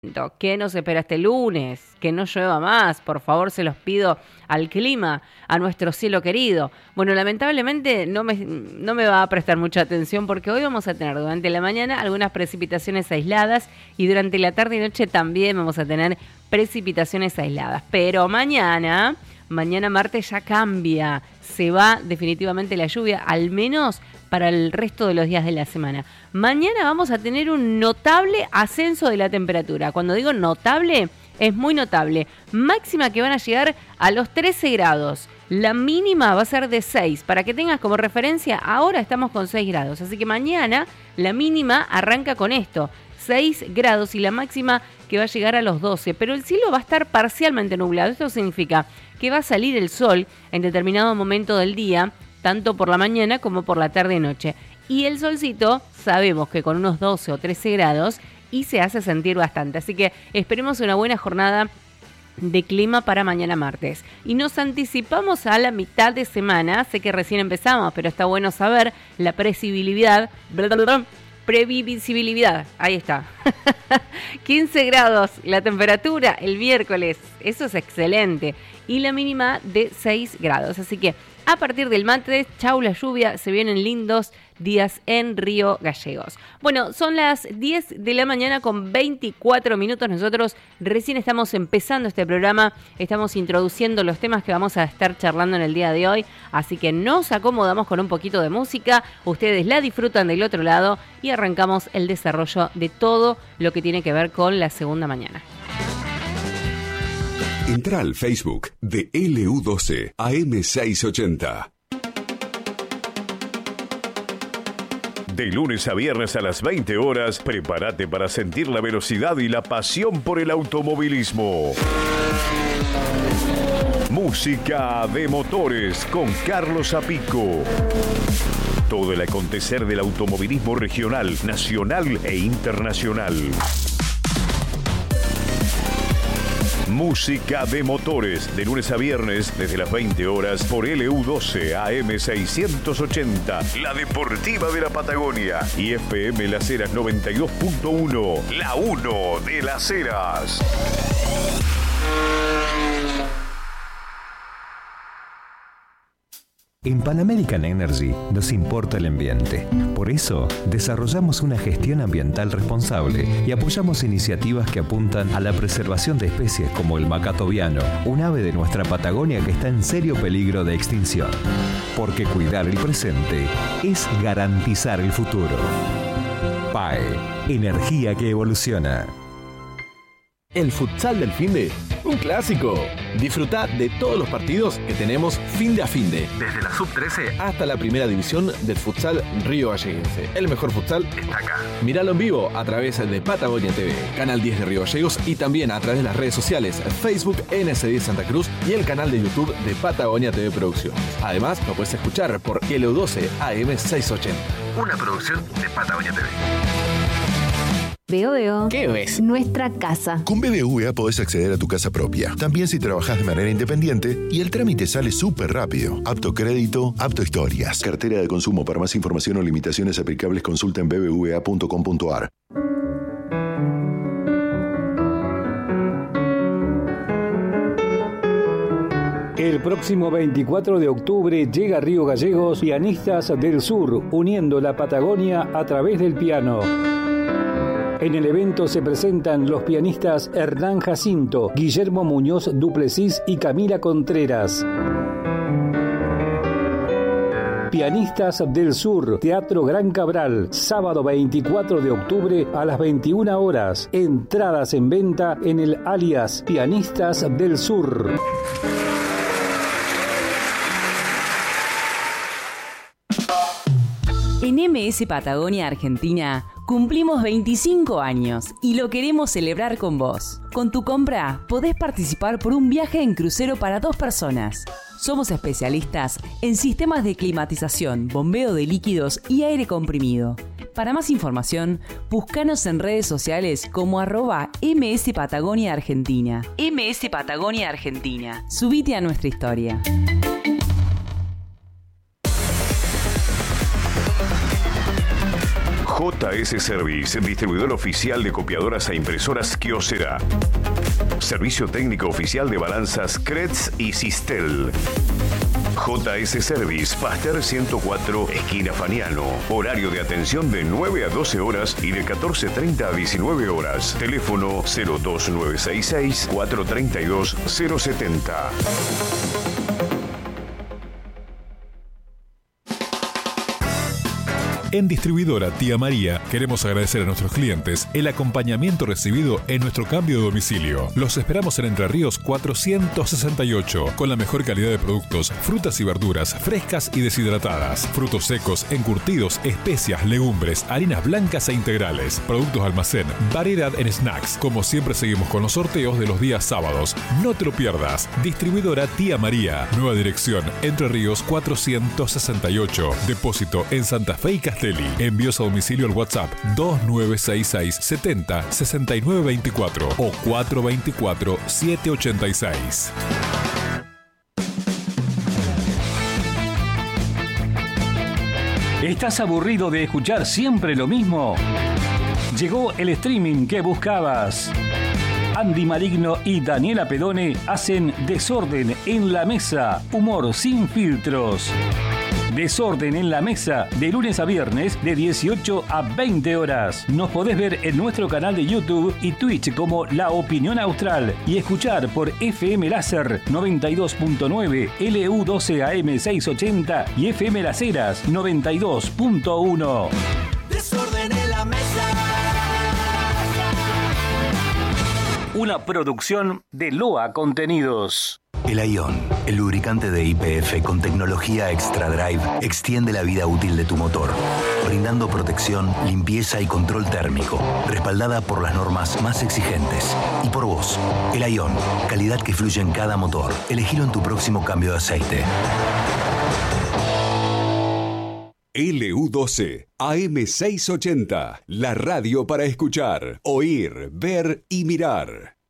¿Qué nos espera este lunes? Que no llueva más, por favor, se los pido al clima, a nuestro cielo querido. Bueno, lamentablemente no me va a prestar mucha atención porque hoy vamos a tener durante la mañana algunas precipitaciones aisladas y durante la tarde y noche también vamos a tener precipitaciones aisladas. Pero mañana martes ya cambia, se va definitivamente la lluvia, al menos para el resto de los días de la semana. Mañana vamos a tener un notable ascenso de la temperatura. Cuando digo notable, es muy notable. Máxima que van a llegar a los 13 grados. La mínima va a ser de 6. Para que tengas como referencia, ahora estamos con 6 grados. Así que mañana la mínima arranca con esto. 6 grados y la máxima que va a llegar a los 12. Pero el cielo va a estar parcialmente nublado. Esto significa que va a salir el sol en determinado momento del día, tanto por la mañana como por la tarde y noche. Y el solcito, sabemos que con unos 12 o 13 grados, y se hace sentir bastante. Así que esperemos una buena jornada de clima para mañana martes. Y nos anticipamos a la mitad de semana. Sé que recién empezamos, pero está bueno saber la previsibilidad. Ahí está. 15 grados la temperatura el miércoles. Eso es excelente. Y la mínima de 6 grados. Así que a partir del martes, chau la lluvia, se vienen lindos días en Río Gallegos. Bueno, son las 10 de la mañana con 24 minutos. Nosotros recién estamos empezando este programa, estamos introduciendo los temas que vamos a estar charlando en el día de hoy, así que nos acomodamos con un poquito de música, ustedes la disfrutan del otro lado y arrancamos el desarrollo de todo lo que tiene que ver con la segunda mañana. Entra al Facebook de LU12 AM680. De lunes a viernes a las 20 horas, prepárate para sentir la velocidad y la pasión por el automovilismo. Música de motores con Carlos Zapico. Todo el acontecer del automovilismo regional, nacional e internacional. Música de motores, de lunes a viernes, desde las 20 horas, por LU12 AM680, la deportiva de la Patagonia, y FM Las Heras 92.1, la 1 de Las Heras. En Pan American Energy nos importa el ambiente. Por eso, desarrollamos una gestión ambiental responsable y apoyamos iniciativas que apuntan a la preservación de especies como el macaco viano, un ave de nuestra Patagonia que está en serio peligro de extinción. Porque cuidar el presente es garantizar el futuro. PAE, energía que evoluciona. El futsal del finde, un clásico. Disfruta de todos los partidos que tenemos finde a finde, desde la sub-13 hasta la primera división del futsal Río Galleguense. El mejor futsal está acá. Míralo en vivo a través de Patagonia TV, Canal 10 de Río Gallegos, y también a través de las redes sociales Facebook NS10 Santa Cruz y el canal de YouTube de Patagonia TV Producciones. Además, lo puedes escuchar por LU12 AM680, una producción de Patagonia TV. Veo. ¿Qué ves? Nuestra casa. Con BBVA podés acceder a tu casa propia, también si trabajás de manera independiente, y el trámite sale súper rápido. Apto crédito, apto historias. Cartera de consumo. Para más información o limitaciones aplicables, consulta en bbva.com.ar. El próximo 24 de octubre llega a Río Gallegos Pianistas del Sur, uniendo la Patagonia a través del piano. En el evento se presentan los pianistas Hernán Jacinto, Guillermo Muñoz Duplessis y Camila Contreras. Pianistas del Sur, Teatro Gran Cabral, sábado 24 de octubre a las 21 horas. Entradas en venta en el alias Pianistas del Sur. En MS Patagonia Argentina cumplimos 25 años y lo queremos celebrar con vos. Con tu compra podés participar por un viaje en crucero para 2 personas. Somos especialistas en sistemas de climatización, bombeo de líquidos y aire comprimido. Para más información, búscanos en redes sociales como @MS Patagonia Argentina. MS Patagonia Argentina. Subite a nuestra historia. JS Service, distribuidor oficial de copiadoras e impresoras Kyocera. Servicio técnico oficial de balanzas Kretz y Sistel. JS Service, Pasteur 104, esquina Faniano. Horario de atención de 9 a 12 horas y de 14:30 a 19 horas. Teléfono 02966 432 070. En Distribuidora Tía María queremos agradecer a nuestros clientes el acompañamiento recibido en nuestro cambio de domicilio. Los esperamos en Entre Ríos 468 con la mejor calidad de productos, frutas y verduras frescas y deshidratadas, frutos secos, encurtidos, especias, legumbres, harinas blancas e integrales, productos de almacén, variedad en snacks. Como siempre seguimos con los sorteos de los días sábados. No te lo pierdas. Distribuidora Tía María. Nueva dirección Entre Ríos 468. Depósito en Santa Fe y Castelli. Envíos a domicilio al WhatsApp 2966 70 6924 o 424 786. ¿Estás aburrido de escuchar siempre lo mismo? Llegó el streaming que buscabas. Andy Maligno y Daniela Pedone hacen Desorden en la Mesa, humor sin filtros. Desorden en la Mesa, de lunes a viernes, de 18 a 20 horas. Nos podés ver en nuestro canal de YouTube y Twitch como La Opinión Austral y escuchar por FM Láser 92.9, LU12 AM 680 y FM Las Heras 92.1. Desorden en la Mesa. Una producción de Loa Contenidos. El Ion, el lubricante de YPF con tecnología Extra Drive, extiende la vida útil de tu motor, brindando protección, limpieza y control térmico, respaldada por las normas más exigentes. Y por vos, el Ion, calidad que fluye en cada motor. Elegilo en tu próximo cambio de aceite. LU12, AM 680, la radio para escuchar, oír, ver y mirar.